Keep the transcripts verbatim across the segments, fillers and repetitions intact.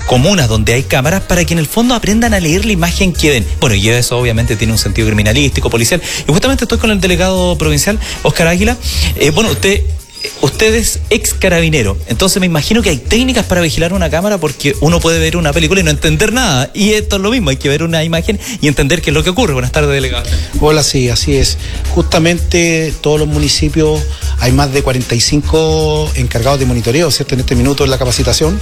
comunas donde hay cámaras para que en el fondo aprendan a leer la imagen que ven. Bueno, y eso obviamente tiene un sentido criminalístico, policial. Y justamente estoy con el delegado provincial, Óscar Águila. Eh, bueno, usted... Usted es ex carabinero, entonces me imagino que hay técnicas para vigilar una cámara, porque uno puede ver una película y no entender nada, y esto es lo mismo, hay que ver una imagen y entender qué es lo que ocurre. Buenas tardes, delegado. Hola, sí, así es. Justamente todos los municipios, hay más de cuarenta y cinco encargados de monitoreo, ¿cierto?, en este minuto en la capacitación,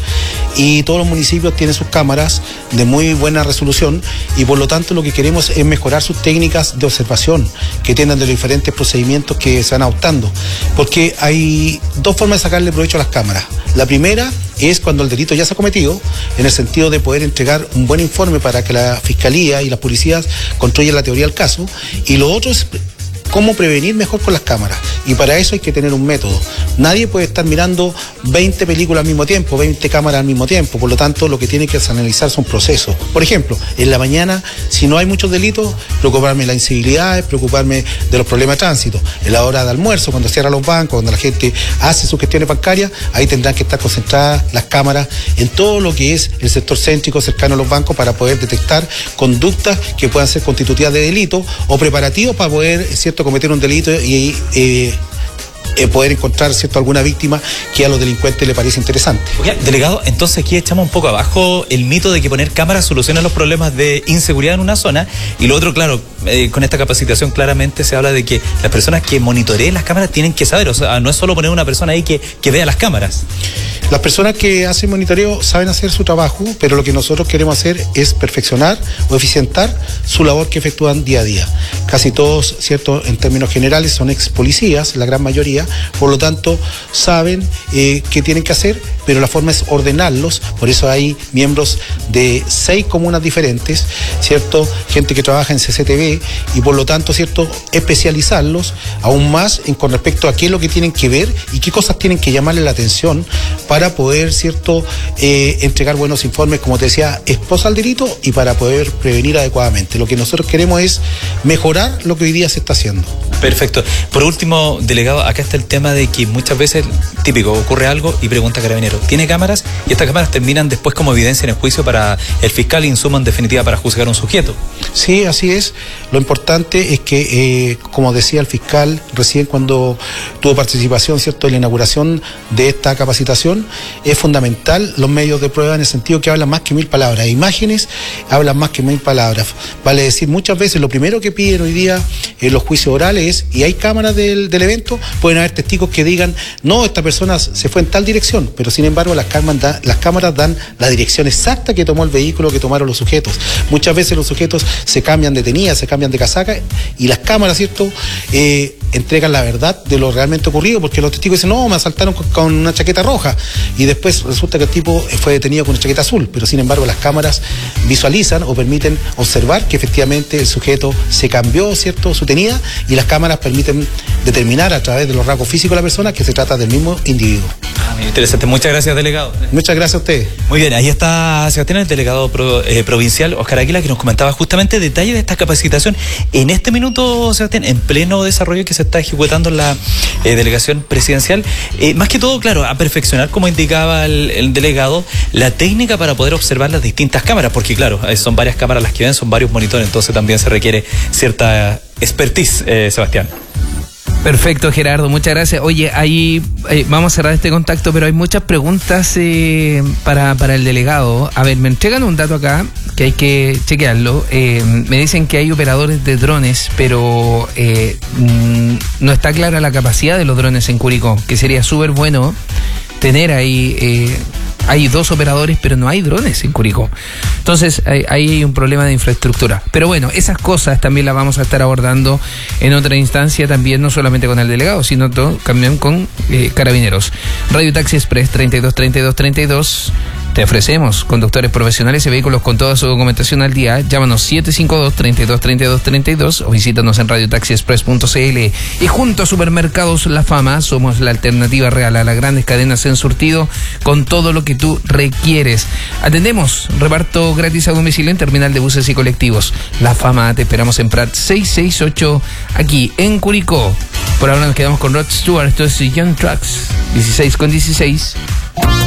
y todos los municipios tienen sus cámaras de muy buena resolución, y por lo tanto lo que queremos es mejorar sus técnicas de observación, que tienen de los diferentes procedimientos que se van adoptando, porque hay dos formas de sacarle provecho a las cámaras. La primera es cuando el delito ya se ha cometido, en el sentido de poder entregar un buen informe para que la Fiscalía y las policías construyan la teoría del caso, y lo otro es cómo prevenir mejor con las cámaras, y para eso hay que tener un método. Nadie puede estar mirando veinte películas al mismo tiempo, veinte cámaras al mismo tiempo, por lo tanto lo que tiene que analizar son procesos. Por ejemplo, en la mañana, si no hay muchos delitos, preocuparme de las incivilidades, preocuparme de los problemas de tránsito. En la hora de almuerzo, cuando cierran los bancos, cuando la gente hace sus gestiones bancarias, ahí tendrán que estar concentradas las cámaras en todo lo que es el sector céntrico cercano a los bancos, para poder detectar conductas que puedan ser constitutivas de delito o preparativos para poder, cierto, cometer un delito y eh, eh, poder encontrar, cierto, alguna víctima que a los delincuentes le parece interesante. Oye, delegado, entonces aquí echamos un poco abajo el mito de que poner cámaras soluciona los problemas de inseguridad en una zona, y lo otro, claro, eh, con esta capacitación claramente se habla de que las personas que monitoreen las cámaras tienen que saber, o sea, no es solo poner una persona ahí que, que vea las cámaras. Las personas que hacen monitoreo saben hacer su trabajo, pero lo que nosotros queremos hacer es perfeccionar o eficientar su labor que efectúan día a día. Casi todos, cierto, en términos generales, son ex policías, la gran mayoría, por lo tanto saben eh, qué tienen que hacer, pero la forma es ordenarlos. Por eso hay miembros de seis comunas diferentes, cierto, gente que trabaja en C C T V, y por lo tanto, cierto, especializarlos aún más en, con respecto a qué es lo que tienen que ver y qué cosas tienen que llamarle la atención para poder, cierto, eh, entregar buenos informes, como te decía, esposa al delito, y para poder prevenir adecuadamente. Lo que nosotros queremos es mejorar lo que hoy día se está haciendo. Perfecto. Por último, delegado, acá está el tema de que muchas veces, típico, ocurre algo y pregunta carabinero, ¿tiene cámaras? Y estas cámaras terminan después como evidencia en el juicio para el fiscal, insumo en definitiva para juzgar a un sujeto. Sí, así es. Lo importante es que, eh, como decía el fiscal recién cuando tuvo participación, cierto, en la inauguración de esta capacitación, es fundamental los medios de prueba, en el sentido que hablan más que mil palabras. Imágenes hablan más que mil palabras. Vale decir, muchas veces lo primero que piden hoy día en los juicios orales es, y hay cámaras del, del evento, pueden haber testigos que digan, no, esta persona se fue en tal dirección, pero sin embargo las cámaras, da, las cámaras dan la dirección exacta que tomó el vehículo, que tomaron los sujetos. Muchas veces los sujetos se cambian de tenida, se cambian de casaca, y las cámaras, ¿cierto?, eh, entregan la verdad de lo realmente ocurrido, porque los testigos dicen, no, me asaltaron con, con una chaqueta roja, y después resulta que el tipo fue detenido con una chaqueta azul, pero sin embargo las cámaras visualizan o permiten observar que efectivamente el sujeto se cambió, ¿cierto?, su tenida, y las cámaras permiten determinar a través de los rasgos físicos de la persona que se trata del mismo individuo. Ah, muy interesante. Muchas gracias, delegado. Muchas gracias a ustedes. Muy bien, ahí está Sebastián, el delegado pro, eh, provincial, Óscar Águila, que nos comentaba justamente detalles de esta capacitación. En este minuto, Sebastián, en pleno desarrollo que se está ejecutando en la eh, delegación presidencial, eh, más que todo, claro, a perfeccionar, como indicaba el, el delegado, la técnica para poder observar las distintas cámaras, porque claro, son varias cámaras las que ven, son varios monitores, entonces también se requiere cierta expertise, eh, Sebastián. Perfecto, Gerardo, muchas gracias. Oye, ahí eh, vamos a cerrar este contacto, pero hay muchas preguntas eh, para, para el delegado. A ver, me entregan un dato acá que hay que chequearlo. Eh, me dicen que hay operadores de drones, pero eh, mm, no está clara la capacidad de los drones en Curicó, que sería súper bueno tener ahí... Eh, hay dos operadores, pero no hay drones en Curicó. Entonces, ahí hay un problema de infraestructura. Pero bueno, esas cosas también las vamos a estar abordando en otra instancia, también no solamente con el delegado, sino todo, también con eh, carabineros. Radio Taxi Express treinta y dos treinta y dos treinta y dos. Te ofrecemos conductores profesionales y vehículos con toda su documentación al día. Llámanos siete cinco dos, treinta y dos treinta y dos treinta y dos o visítanos en radio taxi express punto c l. Y junto a Supermercados La Fama somos la alternativa real a las grandes cadenas en surtido con todo lo que tú requieres. Atendemos reparto gratis a domicilio en terminal de buses y colectivos. La Fama, te esperamos en Prat seiscientos sesenta y ocho aquí en Curicó. Por ahora nos quedamos con Rod Stewart. Esto es Young Trucks dieciséis con dieciséis.